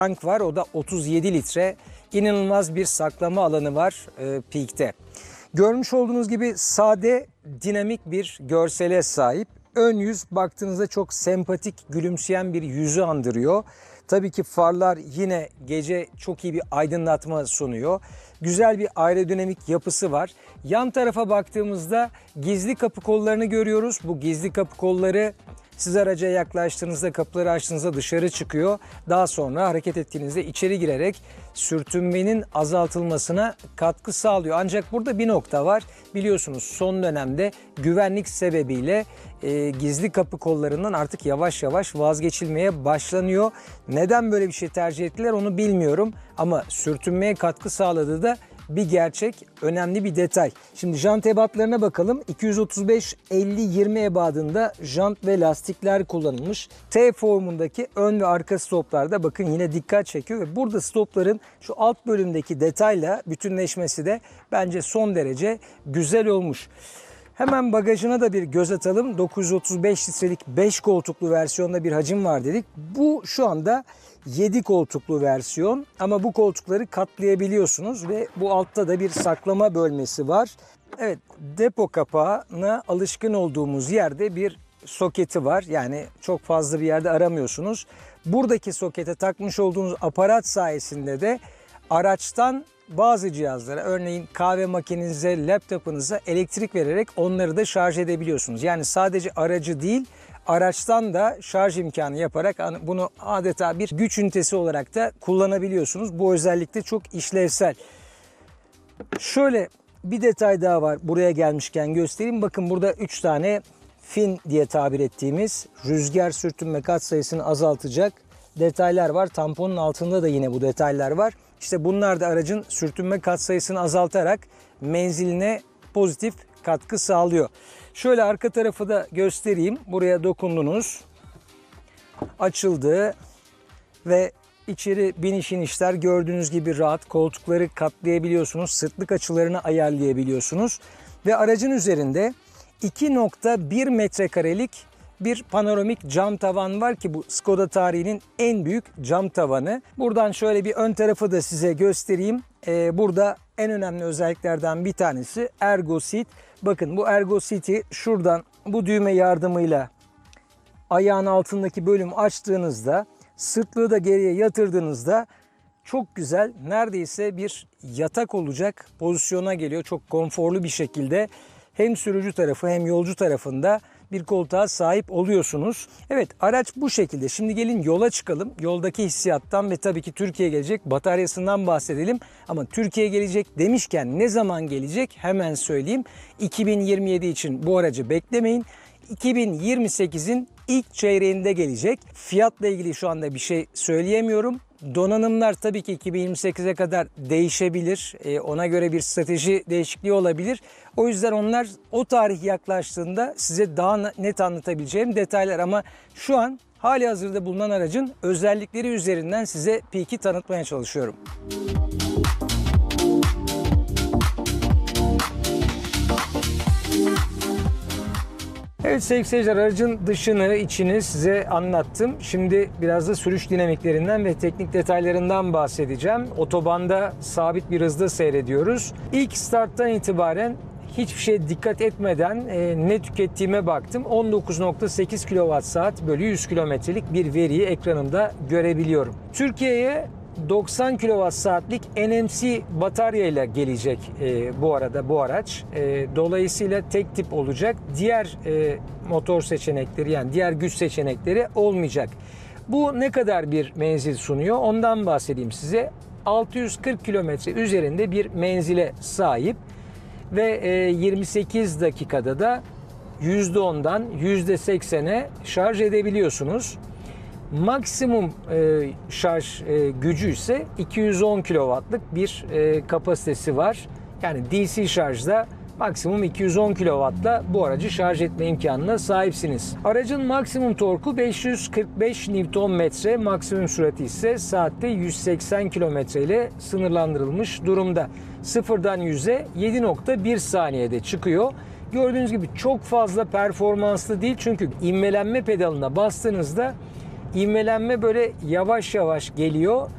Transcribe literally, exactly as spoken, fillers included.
tank var. O da otuz yedi litre. İnanılmaz bir saklama alanı var e, Peak'te. Görmüş olduğunuz gibi sade, dinamik bir görsele sahip. Ön yüz baktığınızda çok sempatik, gülümseyen bir yüzü andırıyor. Tabii ki farlar yine gece çok iyi bir aydınlatma sunuyor. Güzel bir aerodinamik yapısı var. Yan tarafa baktığımızda gizli kapı kollarını görüyoruz. Bu gizli kapı kolları siz araca yaklaştığınızda, kapıları açtığınızda dışarı çıkıyor. Daha sonra hareket ettiğinizde içeri girerek sürtünmenin azaltılmasına katkı sağlıyor. Ancak burada bir nokta var. Biliyorsunuz son dönemde güvenlik sebebiyle e, gizli kapı kollarından artık yavaş yavaş vazgeçilmeye başlanıyor. Neden böyle bir şey tercih ettiler onu bilmiyorum. Ama sürtünmeye katkı sağladığı da bir gerçek, önemli bir detay. Şimdi jant ebatlarına bakalım. iki yüz otuz beş elli yirmi ebadında jant ve lastikler kullanılmış. T formundaki ön ve arka stoplarda bakın yine dikkat çekiyor ve burada stopların şu alt bölümdeki detayla bütünleşmesi de bence son derece güzel olmuş. Hemen bagajına da bir göz atalım. dokuz yüz otuz beş litrelik beş koltuklu versiyonda bir hacim var dedik. Bu şu anda yedi koltuklu versiyon ama bu koltukları katlayabiliyorsunuz ve bu altta da bir saklama bölmesi var. Evet, depo kapağına alışkın olduğumuz yerde bir soketi var. Yani çok fazla bir yerde aramıyorsunuz. Buradaki sokete takmış olduğunuz aparat sayesinde de araçtan bazı cihazlara, örneğin kahve makinenize, laptopunuza elektrik vererek onları da şarj edebiliyorsunuz. Yani sadece aracı değil, araçtan da şarj imkanı yaparak bunu adeta bir güç ünitesi olarak da kullanabiliyorsunuz. Bu özellikle çok işlevsel. Şöyle bir detay daha var, buraya gelmişken göstereyim. Bakın burada üç tane fin diye tabir ettiğimiz rüzgar sürtünme katsayısını azaltacak detaylar var. Tamponun altında da yine bu detaylar var. İşte bunlar da aracın sürtünme katsayısını azaltarak menziline pozitif katkı sağlıyor. Şöyle arka tarafı da göstereyim. Buraya dokundunuz. Açıldı ve içeri biniş inişler gördüğünüz gibi rahat. Koltukları katlayabiliyorsunuz. Sırtlık açılarını ayarlayabiliyorsunuz. Ve aracın üzerinde iki nokta bir metrekarelik bir panoramik cam tavan var ki bu Skoda tarihinin en büyük cam tavanı. Buradan şöyle bir ön tarafı da size göstereyim. Ee, burada en önemli özelliklerden bir tanesi Ergo Seat. Bakın bu Ergo Seat'i şuradan bu düğme yardımıyla ayağın altındaki bölümü açtığınızda, sırtlığı da geriye yatırdığınızda çok güzel, neredeyse bir yatak olacak pozisyona geliyor. Çok konforlu bir şekilde hem sürücü tarafı hem yolcu tarafında bir koltuğa sahip oluyorsunuz. Evet, araç bu şekilde. Şimdi gelin yola çıkalım. Yoldaki hissiyattan ve tabii ki Türkiye'ye gelecek bataryasından bahsedelim. Ama Türkiye'ye gelecek demişken ne zaman gelecek hemen söyleyeyim. iki bin yirmi yedi için bu aracı beklemeyin. iki bin yirmi sekizin ilk çeyreğinde gelecek. Fiyatla ilgili şu anda bir şey söyleyemiyorum. Donanımlar tabii ki iki bin yirmi sekize kadar değişebilir. Ee, ona göre bir strateji değişikliği olabilir. O yüzden onlar o tarih yaklaştığında size daha net anlatabileceğim detaylar. Ama şu an hali hazırda bulunan aracın özellikleri üzerinden size Peak'i tanıtmaya çalışıyorum. Evet sevgili seyirciler, aracın dışını, içini size anlattım. Şimdi biraz da sürüş dinamiklerinden ve teknik detaylarından bahsedeceğim. Otobanda sabit bir hızda seyrediyoruz. İlk starttan itibaren hiçbir şeye dikkat etmeden e, ne tükettiğime baktım. on dokuz nokta sekiz kilowatt saat bölü yüz kilometrelik bir veriyi ekranımda görebiliyorum. Türkiye'ye doksan kilowatt saatlik N M C bataryayla gelecek e, bu arada bu araç. E, dolayısıyla tek tip olacak. Diğer e, motor seçenekleri, yani diğer güç seçenekleri olmayacak. Bu ne kadar bir menzil sunuyor ondan bahsedeyim size. altı yüz kırk kilometre üzerinde bir menzile sahip ve e, yirmi sekiz dakikada da yüzde ondan yüzde seksene şarj edebiliyorsunuz. Maksimum e, şarj e, gücü ise iki yüz on kilowattlık bir e, kapasitesi var. Yani D C şarjda maksimum iki yüz on kilowattla bu aracı şarj etme imkanına sahipsiniz. Aracın maksimum torku beş yüz kırk beş Newton metre, maksimum sürati ise saatte yüz seksen kilometre ile sınırlandırılmış durumda. Sıfırdan yüze yedi nokta bir saniyede çıkıyor. Gördüğünüz gibi çok fazla performanslı değil çünkü ivmelenme pedalına bastığınızda ivmelenme böyle yavaş yavaş geliyor.